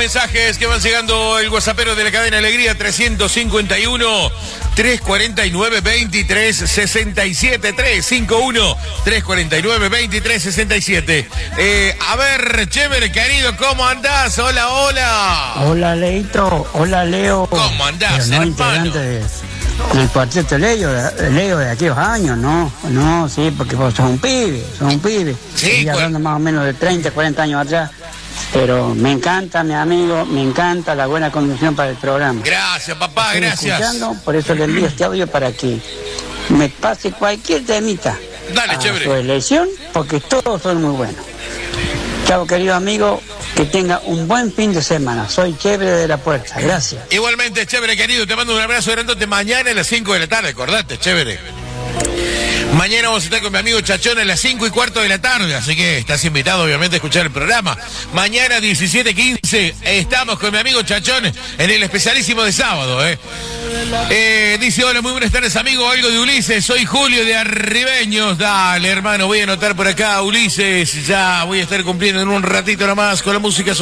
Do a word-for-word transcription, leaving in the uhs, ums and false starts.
mensajes que van llegando el WhatsAppero de la cadena Alegría trescientos cincuenta y uno, trescientos cuarenta y nueve, veintitrés sesenta y siete. trescientos cincuenta y uno, trescientos cuarenta y nueve, veintitrés sesenta y siete. Eh, a ver, chévere, querido, ¿cómo andás? Hola, hola. Hola, Leito. Hola, Leo. ¿Cómo andás, Pero no hermano? integrante de, del cuarteto Leo, de, Leo de aquellos años, ¿no? No, sí, porque vos sos un pibe, sos un pibe. Sí, y hablando más o menos de treinta, cuarenta años atrás. Pero me encanta, mi amigo, me encanta la buena conducción para el programa. Gracias, papá, Estoy gracias. escuchando, por eso le envío este audio para que me pase cualquier temita. Dale, a chévere. su elección, porque todos son muy buenos. Chao, querido amigo, que tenga un buen fin de semana. Soy Chévere de la Puerta, gracias. Igualmente, chévere, querido, te mando un abrazo grandote. Mañana a las cinco de la tarde, acordate, chévere. Mañana vamos a estar con mi amigo Chachón a las cinco y cuarto de la tarde, así que estás invitado obviamente a escuchar el programa. Mañana diecisiete quince estamos con mi amigo Chachón en el especialísimo de sábado, ¿eh? Eh, dice, hola, muy buenas tardes, amigo, algo de Ulises, soy Julio de Arribeños. Dale, hermano, voy a anotar por acá, Ulises, ya voy a estar cumpliendo en un ratito nomás con la música.